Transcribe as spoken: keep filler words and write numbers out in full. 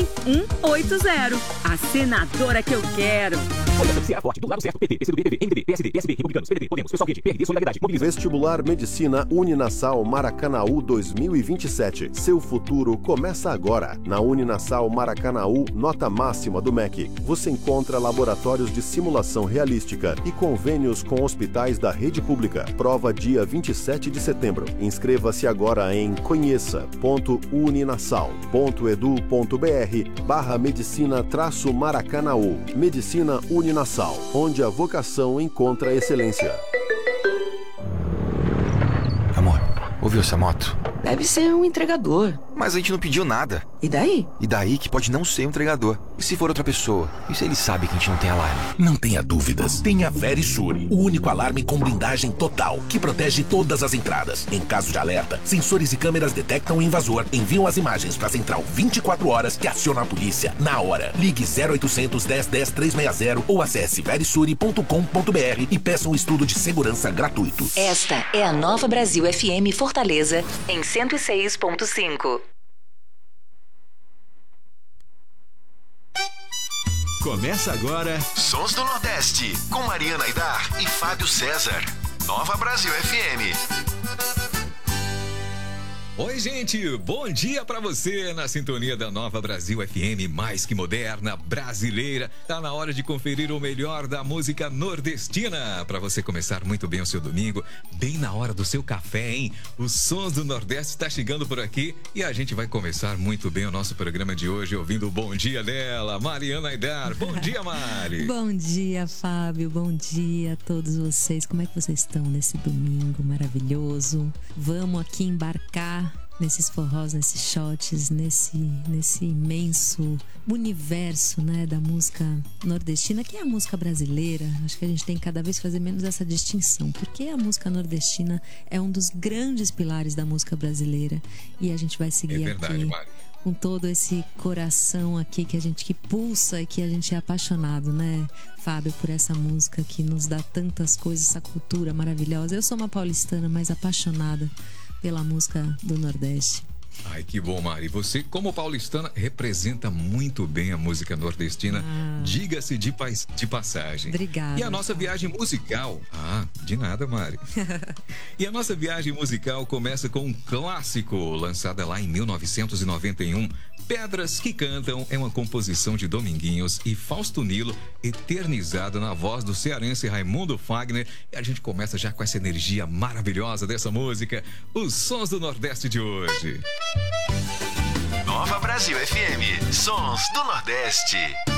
nove um oito zero. A senadora que eu quero. Forte, do lado certo, P T, P C do B, P V, M D B, P S D, P S D, Republicanos, P D T, Podemos, Pessoal Rede, P R D, Solidariedade, Mobilização. Vestibular Medicina Uninasal Maracanaú dois mil e vinte e sete. Seu futuro começa agora. Na Uninasal Maracanaú, nota máxima do M E C. Você encontra laboratórios de simulação realística e convênios com hospitais da rede pública. Prova dia vinte e sete de setembro. Inscreva-se agora em conheça ponto uninasal ponto edu ponto br barra medicina traço Maracanaú. Medicina Uninasal, onde a vocação encontra excelência. Amor, ouviu essa moto? Deve ser um entregador. Mas a gente não pediu nada. E daí? E daí que pode não ser um entregador. E se for outra pessoa? E se ele sabe que a gente não tem alarme? Não tenha dúvidas. Tenha Verisure, o único alarme com blindagem total, que protege todas as entradas. Em caso de alerta, sensores e câmeras detectam o invasor, enviam as imagens para a central vinte e quatro horas que aciona a polícia na hora. Ligue zero oitocentos, dez, dez, trezentos e sessenta ou acesse verisure ponto com ponto br e peça um estudo de segurança gratuito. Esta é a Nova Brasil F M Fortaleza, em cento e seis ponto cinco. Começa agora Sons do Nordeste, com Mariana Aidar e Fábio César. Nova Brasil F M. Oi, gente, bom dia pra você na sintonia da Nova Brasil F M, mais que moderna, brasileira. Tá na hora de conferir o melhor da música nordestina, pra você começar muito bem o seu domingo, bem na hora do seu café, hein? Os Sons do Nordeste tá chegando por aqui e a gente vai começar muito bem o nosso programa de hoje ouvindo o bom dia dela, Mariana Aidar. Bom dia, Mari. Bom dia, Fábio, bom dia a todos vocês. Como é que vocês estão nesse domingo maravilhoso? Vamos aqui embarcar nesses forrós, nesses shots, nesse, nesse imenso universo, né, da música nordestina, que é a música brasileira. Acho que a gente tem que cada vez fazer menos essa distinção, porque a música nordestina é um dos grandes pilares da música brasileira e a gente vai seguir é verdade, aqui Mari, com todo esse coração aqui que a gente que pulsa e que a gente é apaixonado, né, Fábio, por essa música que nos dá tantas coisas, essa cultura maravilhosa. Eu sou uma paulistana, mas apaixonada pela música do Nordeste. Ai, que bom, Mari. Você, como paulistana, representa muito bem a música nordestina. Ah. Diga-se de, de passagem. Obrigada. E a nossa viagem musical... Ah, de nada, Mari. E a nossa viagem musical começa com um clássico, lançada lá em mil novecentos e noventa e um. Pedras que Cantam é uma composição de Dominguinhos e Fausto Nilo, eternizada na voz do cearense Raimundo Fagner. E a gente começa já com essa energia maravilhosa dessa música, os Sons do Nordeste de hoje. Nova Brasil F M, Sons do Nordeste.